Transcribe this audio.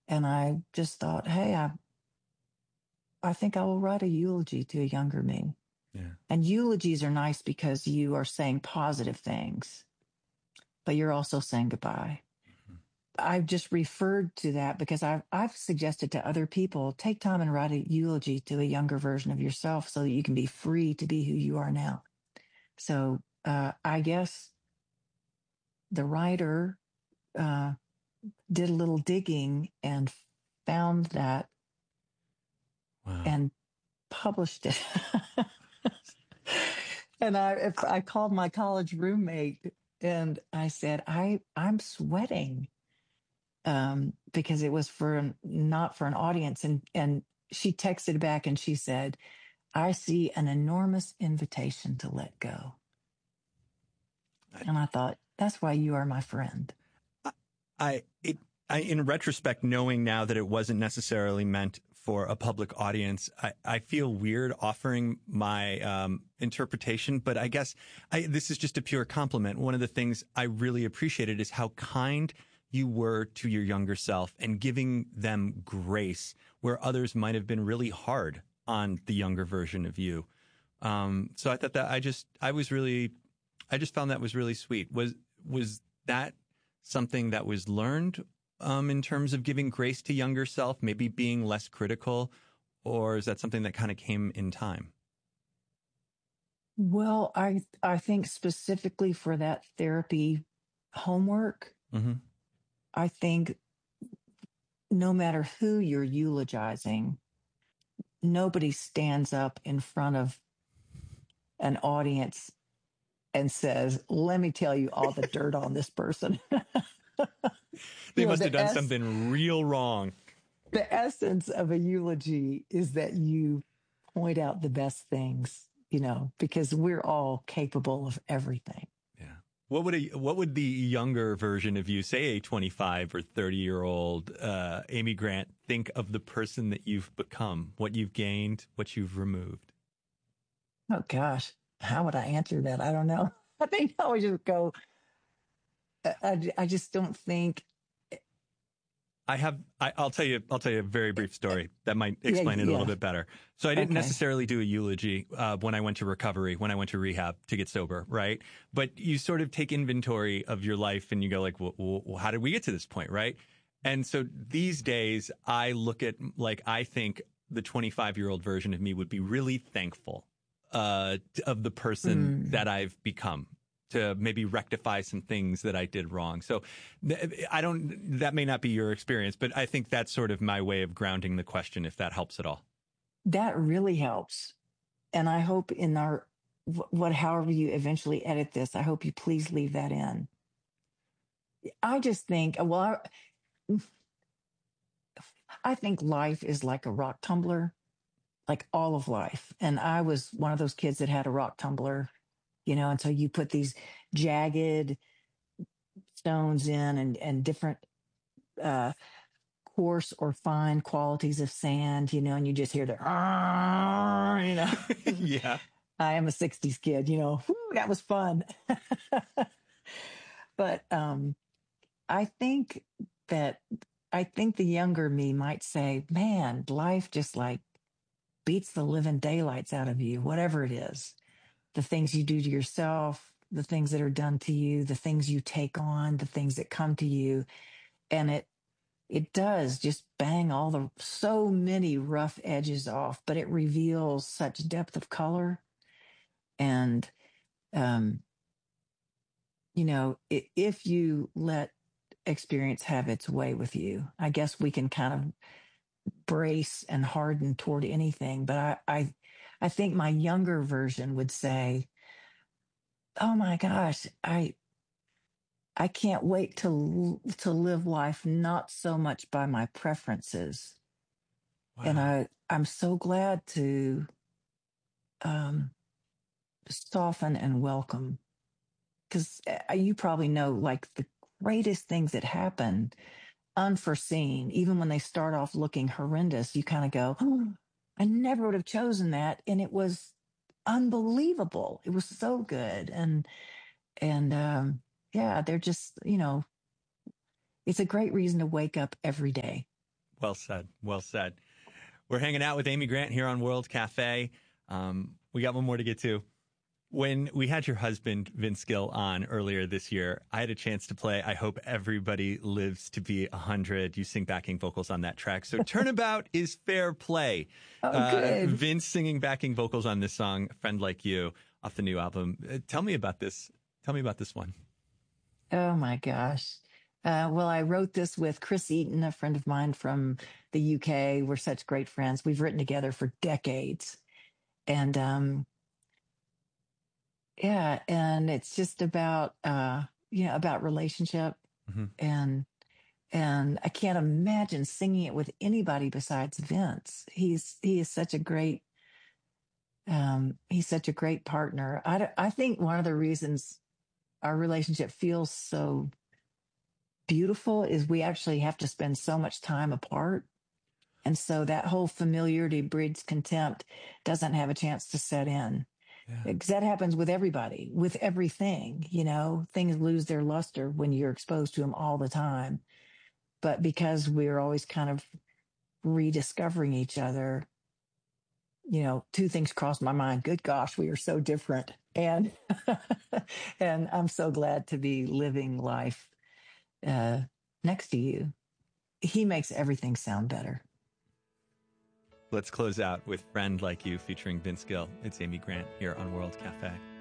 And I just thought, hey, I think I will write a eulogy to a younger me. Yeah. And eulogies are nice because you are saying positive things, but you're also saying goodbye. Mhm. I've just referred to that because I've suggested to other people, take time and write a eulogy to a younger version of yourself so that you can be free to be who you are now. So I guess the writer uh, did a little digging and found that Wow. and published it. And I called my college roommate and I said, I'm sweating because it was not for an audience. And she texted back and she said, I see an enormous invitation to let go. I, And I thought, that's why you are my friend. I, it, in retrospect, knowing now that it wasn't necessarily meant for a public audience, I feel weird offering my interpretation, but I guess this is just a pure compliment. One of the things I really appreciated is how kind you were to your younger self and giving them grace where others might have been really hard on the younger version of you. So I thought that I just found that was really sweet. Was that something that was learned in terms of giving grace to younger self, maybe being less critical, or is that something that kind of came in time? Well, I think specifically for that therapy homework, Mm-hmm. I think no matter who you're eulogizing, nobody stands up in front of an audience and says, let me tell you all the dirt on this person. They You know, must have done something real wrong. the essence of a eulogy is that you point out the best things, because we're all capable of everything. Yeah. What would the younger version of you, say a 25 or 30-year-old Amy Grant, think of the person that you've become, what you've gained, what you've removed? Oh gosh, how would I answer that? I don't know. I think I would just go, I just don't think, I'll tell you a very brief story that might yeah, explain it a little yeah. bit better. So I didn't Okay. necessarily do a eulogy when I went to recovery, when I went to rehab to get sober, right? But you sort of take inventory of your life and you go like, well, how did we get to this point, right? And so these days I look at like I think the 25-year-old version of me would be really thankful of the person Mm. that I've become to maybe rectify some things that I did wrong. So that may not be your experience, but I think that's sort of my way of grounding the question, if that helps at all. That really helps. And I hope in however you eventually edit this, I hope you please leave that in. I just think, well, I think life is like a rock tumbler, like all of life. And I was one of those kids that had a rock tumbler, and so you put these jagged stones in and different uh, coarse or fine qualities of sand, and you just hear the, Yeah. I am a 60s kid, whew, that was fun. But I think that, I think the younger me might say, man, life just like beats the living daylights out of you, whatever it is. The things you do to yourself, the things that are done to you, the things you take on, the things that come to you. And it does just bang so many rough edges off, but it reveals such depth of color. And, um, if you let experience have its way with you, I guess we can kind of brace and harden toward anything. But I think my younger version would say, oh my gosh, I can't wait to live life not so much by my preferences. And Wow. I'm so glad to um, soften and welcome, because you probably know, like, the greatest things that happen unforeseen, even when they start off looking horrendous, you kind of go, oh, I never would have chosen that, and it was unbelievable. It was so good. And yeah, they're just, it's a great reason to wake up every day. Well said. Well said. We're hanging out with Amy Grant here on World Cafe. We got one more to get to. When we had your husband, Vince Gill, on earlier this year, I had a chance to play I Hope Everybody Lives to Be 100. You sing backing vocals on that track. So Turnabout is fair play. Oh, good. Vince singing backing vocals on this song, Friend Like You, off the new album. Tell me about this. Tell me about this one. Oh, my gosh. Well, I wrote this with Chris Eaton, a friend of mine from the UK. We're such great friends. We've written together for decades. And yeah, and it's just about about relationship, Mm-hmm. and I can't imagine singing it with anybody besides Vince. He is such a great he's such a great partner. I think one of the reasons our relationship feels so beautiful is we actually have to spend so much time apart. And so that whole familiarity breeds contempt doesn't have a chance to set in. Yeah. Because that happens with everybody, with everything, things lose their luster when you're exposed to them all the time. But because we're always kind of rediscovering each other, two things crossed my mind. Good gosh, we are so different. And, and I'm so glad to be living life next to you. He makes everything sound better. Let's close out with Friend Like You featuring Vince Gill. It's Amy Grant here on World Cafe.